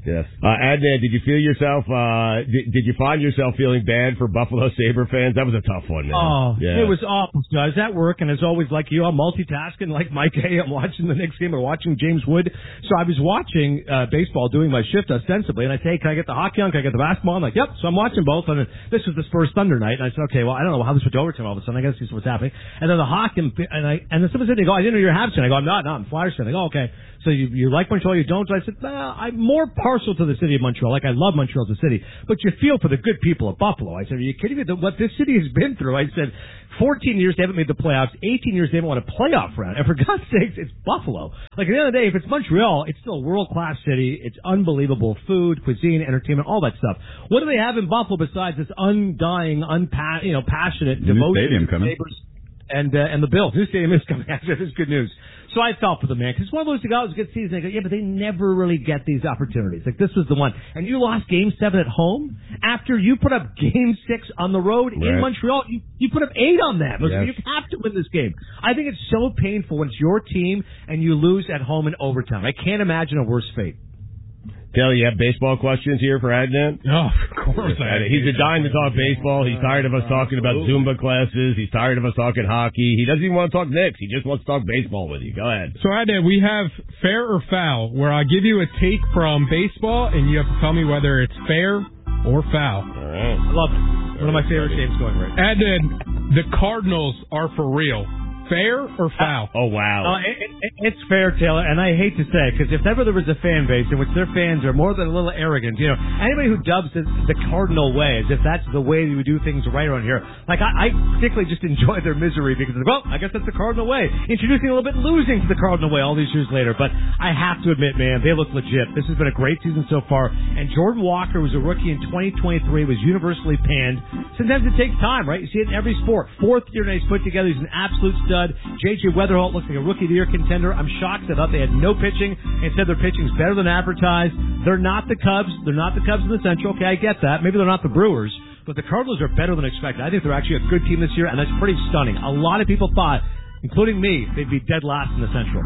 Yes. Adnan, did you feel yourself, did you find yourself feeling bad for Buffalo Sabre fans? That was a tough one, man.
Oh,
yeah.
It was awful. I was at work, and as always, like you, I'm multitasking like Mike A. I'm watching the Knicks game or watching James Wood. So I was watching baseball, doing my shift ostensibly, and I say, can I get the hockey on? Can I get the basketball on? Like, yep. So I'm watching both, and this was the Spurs Thunder night, and I said, okay, well, I don't know how this went to overtime all of a sudden. I got to see what's happening. And then the hockey, and then someone said, they go, I didn't know you're a Habs fan. I go, I'm not. No, I'm a Flyers fan. They go, okay. So you like Montreal, you don't? So I said, I'm more partial to the city of Montreal. Like, I love Montreal as a city. But you feel for the good people of Buffalo. I said, are you kidding me? What this city has been through. I said, 14 years they haven't made the playoffs. 18 years they haven't won a playoff round. And for God's sakes, it's Buffalo. Like, at the end of the day, if it's Montreal, it's still a world-class city. It's unbelievable food, cuisine, entertainment, all that stuff. What do they have in Buffalo besides this undying, passionate
New
devotion
stadium
to
coming.
neighbors and the Bills? New stadium is coming. That's good news. So I felt for the man, because one of those guys, good season. They go, yeah, but they never really get these opportunities. Like, this was the one. And you lost Game 7 at home after you put up Game 6 on the road in Montreal. You put up 8 on them. Yes. You have to win this game. I think it's so painful when it's your team and you lose at home in overtime. I can't imagine a worse fate.
Taylor, you have baseball questions here for Adnan?
Oh, of course.
He's dying to talk baseball. He's tired of us talking about Zumba classes. He's tired of us talking hockey. He doesn't even want to talk Knicks. He just wants to talk baseball with you. Go ahead.
So, Adnan, we have fair or foul, where I give you a take from baseball, and you have to tell me whether it's fair or foul.
All right.
I love it. One of my favorite games going right now.
Adnan, the Cardinals are for real. Fair or foul?
Oh, wow.
It's fair, Taylor, and I hate to say it, because if ever there was a fan base in which their fans are more than a little arrogant, anybody who dubs it the Cardinal way, as if that's the way we do things right around here, like, I particularly just enjoy their misery because, well, I guess that's the Cardinal way. Introducing a little bit, losing to the Cardinal way all these years later, but I have to admit, man, they look legit. This has been a great season so far, and Jordan Walker was a rookie in 2023, was universally panned. Sometimes it takes time, right? You see it in every sport. Fourth year now he's put together. He's an absolute stud. J.J. Weatherholt looks like a Rookie of the Year contender. I'm shocked. I thought they had no pitching. Instead, their pitching's better than advertised. They're not the Cubs. They're not the Cubs in the Central. Okay, I get that. Maybe they're not the Brewers, but the Cardinals are better than expected. I think they're actually a good team this year, and that's pretty stunning. A lot of people thought, including me, they'd be dead last in the Central.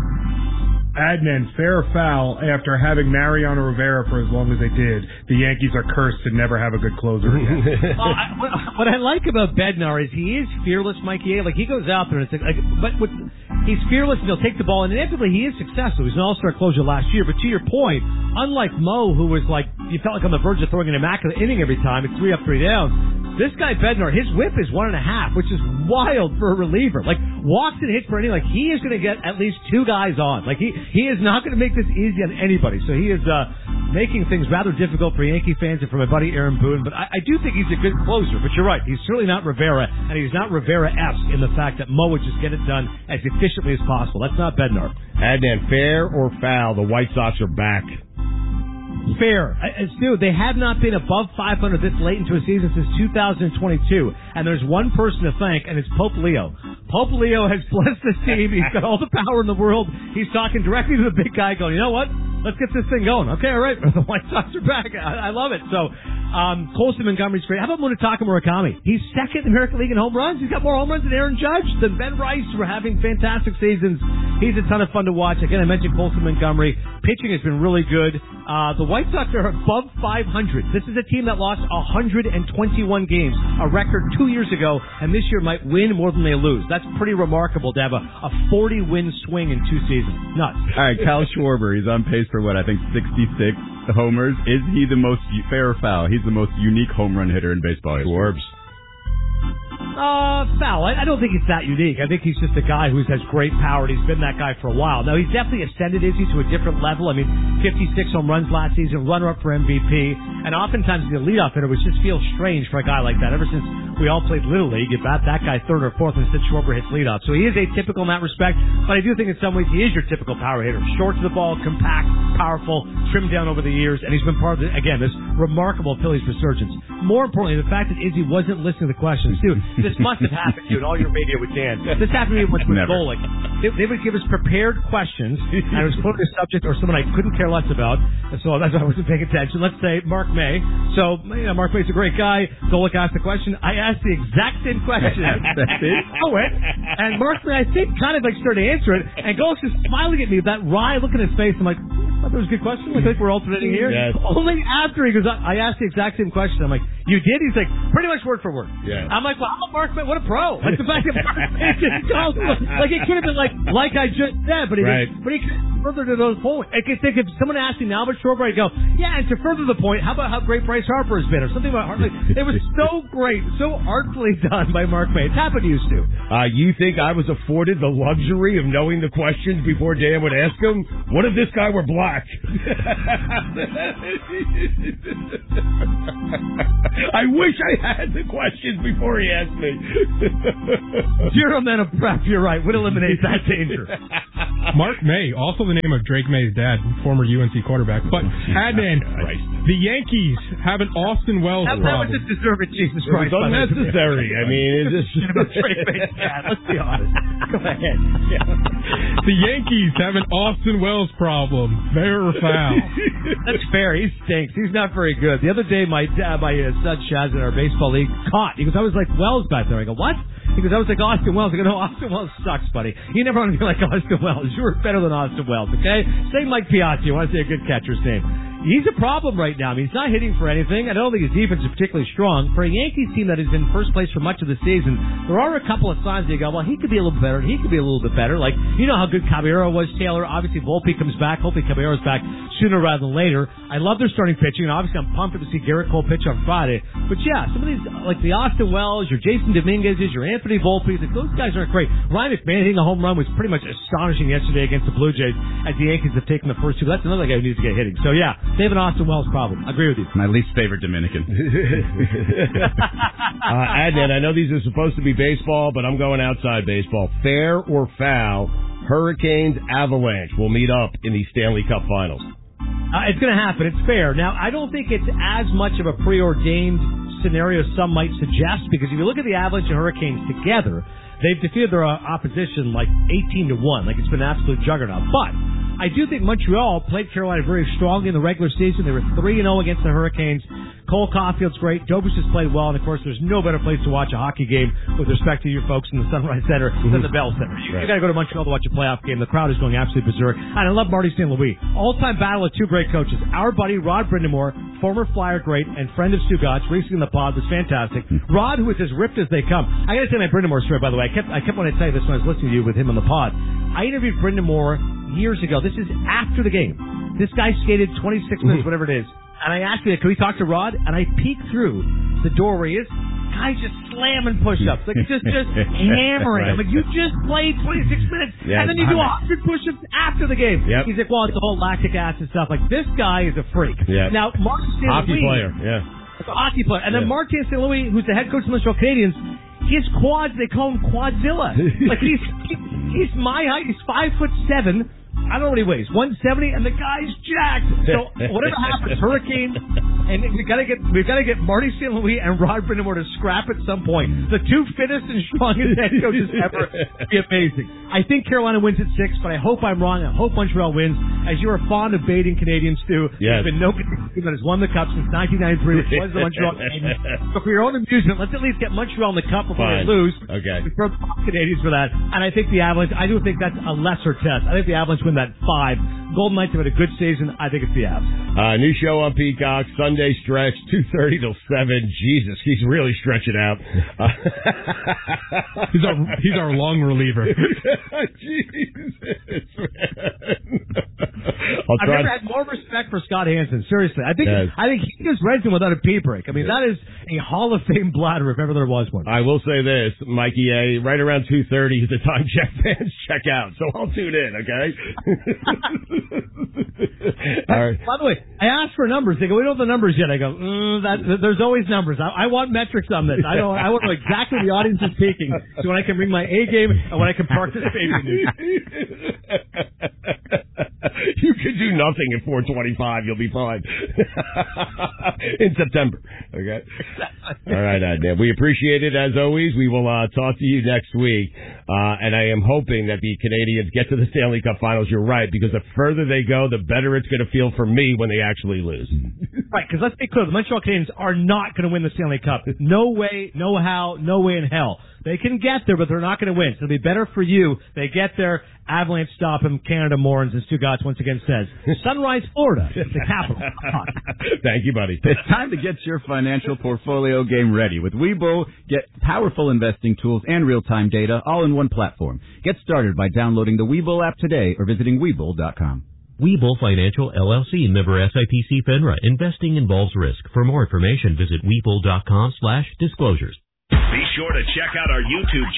Adnan, fair or foul, after having Mariano Rivera for as long as they did, the Yankees are cursed to never have a good closer again.
What I like about Bednar is he is fearless, Mikey A. Like, he goes out there and it's like, he's fearless and he'll take the ball, and inevitably he is successful. He's an all-star closer last year, but to your point, unlike Mo, who was like, you felt like on the verge of throwing an immaculate inning every time, it's 3 up, 3 down. This guy Bednar, his whip is 1.5, which is wild for a reliever. Like, walks and hits per inning, like, he is going to get at least 2 guys on. Like, he is not going to make this easy on anybody. So he is making things rather difficult for Yankee fans and for my buddy Aaron Boone. But I do think he's a good closer. But you're right, he's certainly not Rivera, and he's not Rivera-esque in the fact that Mo would just get it done as efficiently as possible. That's not Bednar.
Adnan, fair or foul, the White Sox are back.
Fair. Dude, they have not been above 500 this late into a season since 2022. And there's one person to thank, and it's Pope Leo. Pope Leo has blessed this team. He's got all the power in the world. He's talking directly to the big guy going, you know what? Let's get this thing going. Okay, all right. The White Sox are back. I love it. So, Colson Montgomery's great. How about Munetaka Murakami? He's second in the American League in home runs. He's got more home runs than Aaron Judge, than Ben Rice, who are having fantastic seasons. He's a ton of fun to watch. Again, I mentioned Colson Montgomery. Pitching has been really good. The White Sox are above 500. This is a team that lost 121 games, a record 2 years ago, and this year might win more than they lose. That's pretty remarkable to have a 40-win swing in 2 seasons. Nuts.
All right, Kyle Schwarber, he's on pace for what, I think 66 homers. Is he the most, fair or foul, he's the most unique home run hitter in baseball?
Schwarbs.
Foul. I don't think he's that unique. I think he's just a guy who has great power, and he's been that guy for a while. Now, he's definitely ascended, to a different level. I mean, 56 home runs last season, runner-up for MVP, and oftentimes the leadoff hitter, which just feels strange for a guy like that. Ever since we all played Little League, you bat that guy third or fourth, and instead Schwarber hits leadoff. So he is atypical in that respect, but I do think in some ways he is your typical power hitter. Short to the ball, compact, powerful, trimmed down over the years, and he's been part of, again, this remarkable Phillies resurgence. More importantly, the fact that Izzy wasn't listening to the questions. Dude, this must have happened to you in all your radio with Dan. This happened to me with Golick. They would give us prepared questions, and it was quoting a subject or someone I couldn't care less about, and so that's why I wasn't paying attention. Let's say Mark May. So, Mark May's a great guy. Golick asked the question. I asked the exact same question. And Mark May, I think, kind of like started to answer it, and Golick's just smiling at me with that wry look in his face. I'm like, thought that was a good question. I think we're alternating here.
Yes.
Only after he goes, I asked the exact same question. I'm like, you did? He's like, pretty much word for word.
Yeah.
I'm like, well, Mark May, what a pro. Like the fact that Mark May just called him, like it could have been like I just said, but he didn't. But he further to those points. I could think if someone asked me now about Schwarber, I'd go, yeah, and to further the point, how about how great Bryce Harper has been, or something about Hartley. It was so great, so artfully done by Mark May. It's happened to you, Stu.
You think I was afforded the luxury of knowing the questions before Dan would ask them? What if this guy were black? I wish I had the questions before he asked me.
Zero men of prep, you're right, would eliminate that danger.
Mark May, also the name of Drake May's dad, former UNC quarterback. But, Adnan, the Yankees have an Austin Wells problem.
That was a deserved Jesus Christ.
It's unnecessary. I mean, it's just...
Drake May's dad, let's be honest. Go ahead.
The Yankees have an Austin Wells problem. Fair or foul?
That's fair. He stinks. He's not very good. The other day, my son Shaz in our baseball league caught. He goes, I was like Wells back there. I go, what? He goes, I was like Austin Wells. I go, no, Austin Wells sucks, buddy. You never want to be like Austin Wells. You were better than Austin Wells, okay? Say Mike Piazza. You want to say a good catcher's name. He's a problem right now. I mean, he's not hitting for anything. I don't think his defense is particularly strong. For a Yankees team that is in first place for much of the season, there are a couple of signs that you go, well, he could be a little better, and he could be a little bit better. Like, you know how good Caballero was, Taylor. Obviously, Volpe comes back. Hopefully, Caballero's back sooner rather than later. I love their starting pitching, and obviously, I'm pumped to see Garrett Cole pitch on Friday. But, yeah, some of these, like the Austin Wells, your Jason Dominguez's, your Anthony Volpe's, those guys aren't great. Ryan McMahon hitting a home run was pretty much astonishing yesterday against the Blue Jays as the Yankees have taken the first two. That's another guy who needs to get hitting. So, yeah, they have an Austin Wells problem. I agree with you.
My least favorite Dominican.
Adnan, I know these are supposed to be baseball, but I'm going outside baseball. Fair or foul, Hurricanes Avalanche will meet up in the Stanley Cup Finals.
It's going to happen. It's fair. Now, I don't think it's as much of a preordained scenario as some might suggest, because if you look at the Avalanche and Hurricanes together, they've defeated their opposition like 18-1. Like, it's been an absolute juggernaut. But I do think Montreal played Carolina very strongly in the regular season. They were 3-0 against the Hurricanes. Cole Caulfield's great. Dobich has played well. And, of course, there's no better place to watch a hockey game with respect to you folks in the Sunrise Center than the Bell Center. You got to go to Montreal to watch a playoff game. The crowd is going absolutely berserk. And I love Marty St. Louis. All-time battle of two great coaches. Our buddy Rod Brindamore, former Flyer great and friend of Stu Gotch, recently in the pod, was fantastic. Rod, who is as ripped as they come. I got to say my Brindamore story, by the way. I kept wanting to tell you this when I was listening to you with him on the pod. I interviewed Brindamore years ago. This is after the game. This guy skated 26 minutes, whatever it is. And I asked him, can we talk to Rod? And I peeked through the door where he is. Guy's just slamming push-ups. Like, just hammering. I'm like, you just played 26 minutes, and then you do 100 push-ups after the game.
Yep.
He's like, well, it's the whole lactic acid stuff. Like, this guy is a freak.
Yep.
Now, Martin St. Louis.
Hockey player,
It's a hockey player. And then Martin St. Louis, who's the head coach of the Montreal Canadiens, his quads, they call him Quadzilla. Like, he's my height. He's 5'7". I don't know what he weighs, 170, and the guy's jacked. So whatever happens, Hurricanes, and we've got to get Marty St. Louis and Rod Brindamore to scrap at some point. The two fittest and strongest head coaches ever. It'd be amazing. I think Carolina wins at 6, but I hope I'm wrong. I hope Montreal wins. As you are fond of baiting Canadians too, there's been no team that has won the Cup since 1993, which was the Montreal Canadiens. So for your own amusement, let's at least get Montreal in the Cup before they lose.
Okay.
We throw the Canadians for that, and I think the Avalanche. I do think that's a lesser test. I think the Avalanche win that 5. Golden Knights have had a good season. I think it's the Avs.
New show on Peacock, Sunday stretch, 2:30 till 7. Jesus, he's really stretching out.
He's our long reliever.
Jesus,
I've never had more respect for Scott Hansen. Seriously, I think he just reads him without a pee break. I mean, that is a Hall of Fame bladder if ever there was one.
I will say this, Mikey A. Right around 2:30 is the time Jet fans check out, so I'll tune in. Okay. All right.
By the way, I asked for numbers. They go, we don't have the numbers yet. I go, there's always numbers. I want metrics on this. I want to know exactly the audience is speaking, so when I can bring my A game and when I can participate in it.
You could do nothing at 4:25. You'll be fine in September. Okay. All right, Adnan. We appreciate it as always. We will talk to you next week, and I am hoping that the Canadians get to the Stanley Cup Finals. You're right, because the further they go, the better it's going to feel for me when they actually lose.
Right, because let's be clear, the Montreal Canadiens are not going to win the Stanley Cup. No way, no how, no way in hell. They can get there, but they're not going to win. So it'll be better for you. They get there. Avalanche stop them. Canada Morons, as Stugotz once again says. Sunrise, Florida, the capital.
Thank you, buddy.
It's time to get your financial portfolio game ready. With Webull, get powerful investing tools and real-time data all in one platform. Get started by downloading the Webull app today or visiting Webull.com.
Webull Financial, LLC, member SIPC FINRA. Investing involves risk. For more information, visit Webull.com/disclosures.
Be sure to check out our YouTube